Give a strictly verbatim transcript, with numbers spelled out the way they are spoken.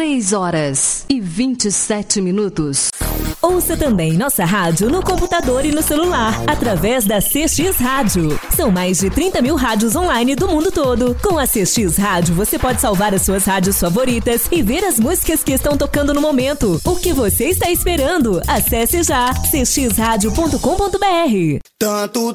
três horas e vinte e sete minutos. Ouça também nossa rádio no computador e no celular, através da C X Rádio. São mais de trinta mil rádios online do mundo todo. Com a C X Rádio, você pode salvar as suas rádios favoritas e ver as músicas que estão tocando no momento. O que você está esperando? Acesse já c x rádio ponto com ponto b r. Tanto